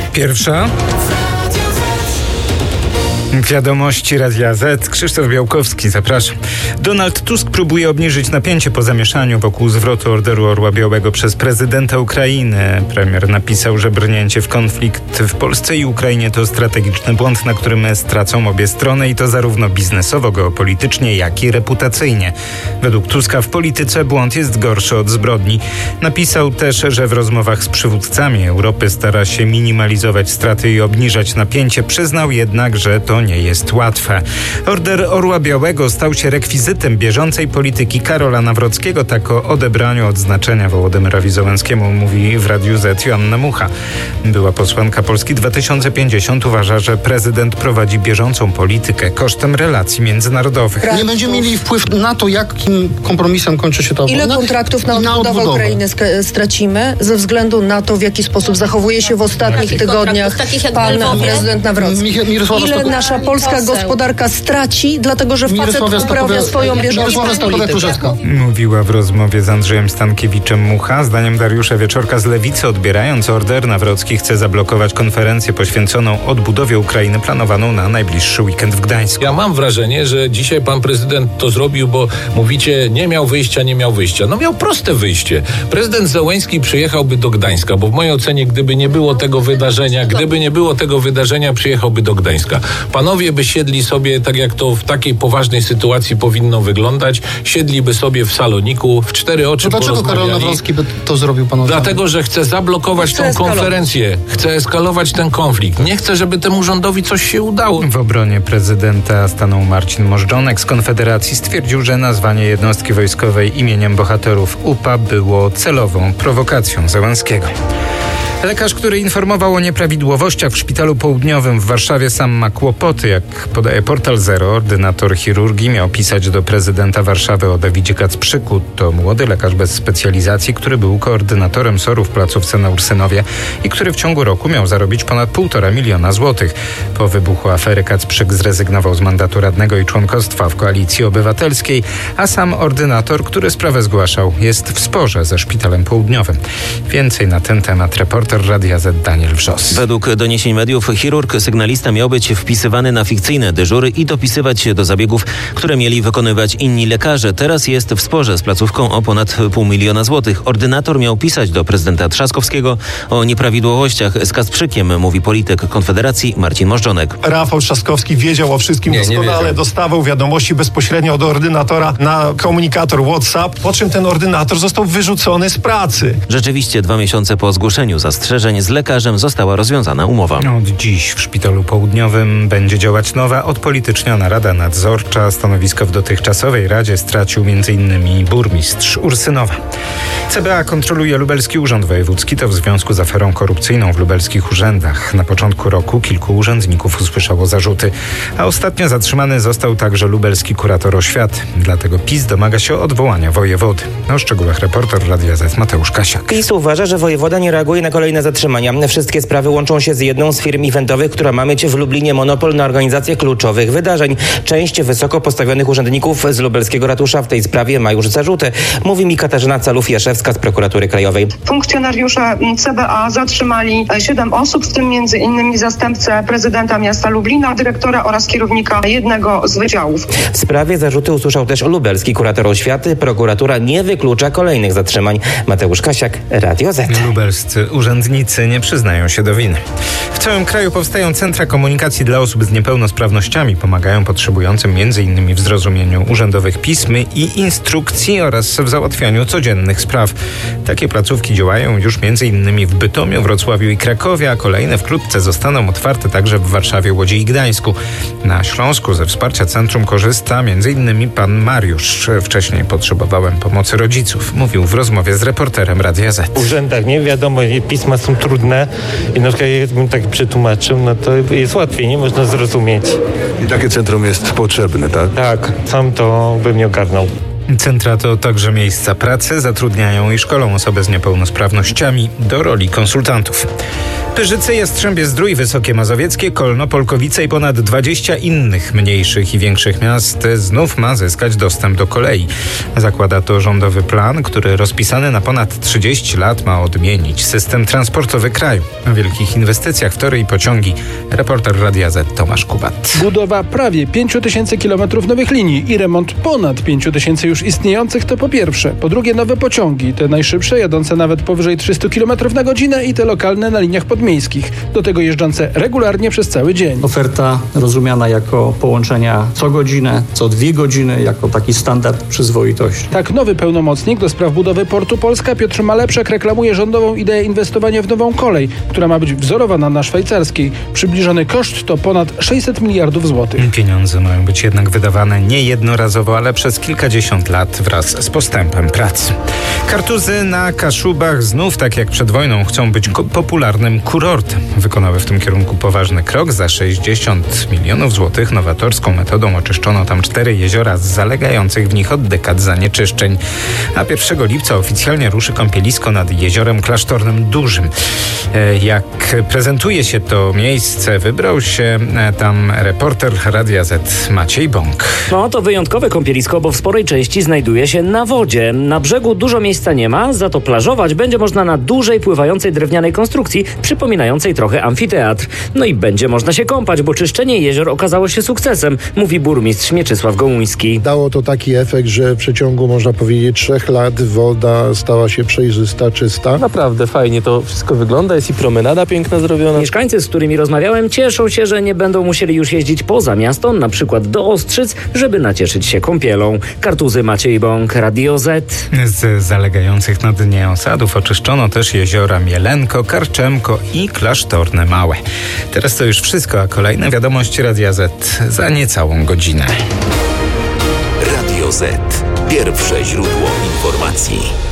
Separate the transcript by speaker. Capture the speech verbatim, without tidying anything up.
Speaker 1: Pierwsza. Wiadomości Radia Z. Krzysztof Białkowski, zapraszam. Donald Tusk próbuje obniżyć napięcie po zamieszaniu wokół zwrotu Orderu Orła Białego przez prezydenta Ukrainy. Premier napisał, że brnięcie w konflikt w Polsce i Ukrainie to strategiczny błąd, na którym stracą obie strony i to zarówno biznesowo, geopolitycznie, jak i reputacyjnie. Według Tuska w polityce błąd jest gorszy od zbrodni. Napisał też, że w rozmowach z przywódcami Europy stara się minimalizować straty i obniżać napięcie. Przyznał jednak, że to nie jest łatwe. Order Orła Białego stał się rekwizytem bieżącej polityki Karola Nawrockiego. Tak o odebraniu odznaczenia Wołodymyrowi Zełenskiemu mówi w Radiu Z Joanna Mucha. Była posłanka Polski dwa tysiące pięćdziesiąt uważa, że prezydent prowadzi bieżącą politykę kosztem relacji międzynarodowych.
Speaker 2: Nie będziemy mieli wpływ na to, jakim kompromisem kończy się ta wojna.
Speaker 3: Ile kontraktów na odbudowę, na odbudowę Ukrainy sk- stracimy ze względu na to, w jaki sposób zachowuje się w ostatnich tygodniach pan prezydent Nawrocki. Ile nasza polska gospodarka straci, dlatego że facet uprawia swoją bieżącą politykę.
Speaker 1: Mówiła w rozmowie z Andrzejem Stankiewiczem Mucha. Zdaniem Dariusza Wieczorka z Lewicy, odbierając order, Nawrocki chce zablokować konferencję poświęconą odbudowie Ukrainy planowaną na najbliższy weekend w Gdańsku.
Speaker 4: Ja mam wrażenie, że dzisiaj pan prezydent to zrobił, bo mówicie, nie miał wyjścia, nie miał wyjścia. No miał proste wyjście. Prezydent Zełenski przyjechałby do Gdańska, bo w mojej ocenie, gdyby nie było tego wydarzenia, gdyby nie było tego wydarzenia, przyjechałby do Gdańska. Panowie by siedli sobie, tak jak to w takiej poważnej sytuacji powinno wyglądać, siedliby sobie w saloniku, w cztery oczy
Speaker 2: no dlaczego Karol Nawrocki by to zrobił, panowie?
Speaker 4: Dlatego, że chce zablokować tę konferencję, chce eskalować ten konflikt. Nie chce, żeby temu rządowi coś się udało.
Speaker 1: W obronie prezydenta stanął Marcin Możdżonek z Konfederacji. Stwierdził, że nazwanie jednostki wojskowej imieniem bohaterów U P A było celową prowokacją Zełenskiego. Lekarz, który informował o nieprawidłowościach w Szpitalu Południowym w Warszawie, sam ma kłopoty. Jak podaje portal Zero, ordynator chirurgii miał pisać do prezydenta Warszawy o Dawidzie Kacprzyku. To młody lekarz bez specjalizacji, który był koordynatorem S O R-u w placówce na Ursynowie i który w ciągu roku miał zarobić ponad półtora miliona złotych. Po wybuchu afery Kacprzyk zrezygnował z mandatu radnego i członkostwa w Koalicji Obywatelskiej, a sam ordynator, który sprawę zgłaszał, jest w sporze ze Szpitalem Południowym. Więcej na ten temat reporter Radia Z Daniel Wrzos.
Speaker 5: Według doniesień mediów chirurg sygnalista miał być wpisywany na fikcyjne dyżury i dopisywać się do zabiegów, które mieli wykonywać inni lekarze. Teraz jest w sporze z placówką o ponad pół miliona złotych. Ordynator miał pisać do prezydenta Trzaskowskiego o nieprawidłowościach z Kacprzykiem, mówi polityk Konfederacji Marcin Możdżonek.
Speaker 6: Rafał Trzaskowski wiedział o wszystkim nie, doskonale, nie dostawał wiadomości bezpośrednio od ordynatora na komunikator WhatsApp, po czym ten ordynator został wyrzucony z pracy.
Speaker 5: Rzeczywiście dwa miesiące po zgłoszeniu zastrzeżeń z lekarzem została rozwiązana umowa.
Speaker 1: Od dziś w Szpitalu Południowym będzie działać nowa, odpolityczniona Rada Nadzorcza. Stanowisko w dotychczasowej Radzie stracił m.in. burmistrz Ursynowa. C B A kontroluje Lubelski Urząd Wojewódzki. To w związku z aferą korupcyjną w lubelskich urzędach. Na początku roku kilku urzędników usłyszało zarzuty, a ostatnio zatrzymany został także lubelski kurator oświaty. Dlatego PiS domaga się odwołania wojewody. O szczegółach reporter Radia Z Mateusz Kasiak.
Speaker 7: PiS uważa, że wojewoda nie reaguje na kolejne zatrzymania. Wszystkie sprawy łączą się z jedną z firm eventowych, która ma mieć w Lublinie monopol na organizację kluczowych wydarzeń. Część wysoko postawionych urzędników z lubelskiego ratusza w tej sprawie ma już zarzuty. Mówi mi Katarzyna Calów-Jaszewska z Prokuratury Krajowej.
Speaker 8: Funkcjonariusze C B A zatrzymali siedem osób, w tym między innymi zastępcę prezydenta miasta Lublina, dyrektora oraz kierownika jednego z wydziałów.
Speaker 7: W sprawie zarzuty usłyszał też lubelski kurator oświaty. Prokuratura nie wyklucza kolejnych zatrzymań. Mateusz Kasiak, Radio Z.
Speaker 1: Lubelscy urzędnicy nie przyznają się do winy. W całym kraju powstają centra komunikacji dla osób z niepełnosprawnościami. Pomagają potrzebującym m.in. w zrozumieniu urzędowych pism i instrukcji oraz w załatwianiu codziennych spraw. Takie placówki działają już m.in. w Bytomiu, Wrocławiu i Krakowie, a kolejne wkrótce zostaną otwarte także w Warszawie, Łodzi i Gdańsku. Na Śląsku ze wsparcia centrum korzysta m.in. pan Mariusz. Wcześniej potrzebowałem pomocy rodziców. Mówił w rozmowie z reporterem Radia Z.
Speaker 9: W urzędach nie wiadomo, pisma są trudne i na przykład jakbym tak przetłumaczył, no to jest łatwiej, nie można zrozumieć.
Speaker 10: I takie centrum jest potrzebne, tak?
Speaker 9: Tak, sam to bym nie ogarnął.
Speaker 1: Centra to także miejsca pracy, zatrudniają i szkolą osoby z niepełnosprawnościami do roli konsultantów. Pyrzyce, Jastrzębie-Zdrój, Wysokie Mazowieckie, Kolno, Polkowice i ponad dwadzieścia innych mniejszych i większych miast znów ma zyskać dostęp do kolei. Zakłada to rządowy plan, który rozpisany na ponad trzydzieści lat ma odmienić system transportowy kraju. O wielkich inwestycjach w tory i pociągi reporter Radia Z Tomasz Kubat.
Speaker 11: Budowa prawie pięć tysięcy kilometrów nowych linii i remont ponad pięć tysięcy już istniejących to po pierwsze. Po drugie nowe pociągi, te najszybsze, jadące nawet powyżej trzysta kilometrów na godzinę i te lokalne na liniach podmiejskich. Do tego jeżdżące regularnie przez cały dzień.
Speaker 12: Oferta rozumiana jako połączenia co godzinę, co dwie godziny, jako taki standard przyzwoitości.
Speaker 11: Tak, nowy pełnomocnik do spraw budowy Portu Polska Piotr Malepszak reklamuje rządową ideę inwestowania w nową kolej, która ma być wzorowana na szwajcarskiej. Przybliżony koszt to ponad sześćset miliardów złotych.
Speaker 1: Pieniądze mają być jednak wydawane nie jednorazowo, ale przez kilkadziesiąt lat wraz z postępem pracy. Kartuzy na Kaszubach znów, tak jak przed wojną, chcą być popularnym kurortem. Wykonały w tym kierunku poważny krok. Za sześćdziesiąt milionów złotych nowatorską metodą oczyszczono tam cztery jeziora z zalegających w nich od dekad zanieczyszczeń. A pierwszego lipca oficjalnie ruszy kąpielisko nad jeziorem Klasztornym Dużym. Jak prezentuje się to miejsce, wybrał się tam reporter Radia Z Maciej Bąk.
Speaker 13: No to wyjątkowe kąpielisko, bo w sporej części znajduje się na wodzie. Na brzegu dużo miejsca nie ma, za to plażować będzie można na dużej, pływającej drewnianej konstrukcji, przypominającej trochę amfiteatr. No i będzie można się kąpać, bo czyszczenie jezior okazało się sukcesem, mówi burmistrz Mieczysław Gołuński.
Speaker 14: Dało to taki efekt, że w przeciągu, można powiedzieć, trzech lat woda stała się przejrzysta, czysta.
Speaker 15: Naprawdę fajnie to wszystko wygląda, jest i promenada piękna zrobiona.
Speaker 13: Mieszkańcy, z którymi rozmawiałem, cieszą się, że nie będą musieli już jeździć poza miasto, na przykład do Ostrzyc, żeby nacieszyć się kąpielą. Kartuzy, Maciej Bąk, Radio Z.
Speaker 1: Z zalegających na dnie osadów oczyszczono też jeziora Mielenko, Karczemko i Klasztorne Małe. Teraz to już wszystko, a kolejne wiadomości Radia Z za niecałą godzinę.
Speaker 16: Radio Z. Pierwsze źródło informacji.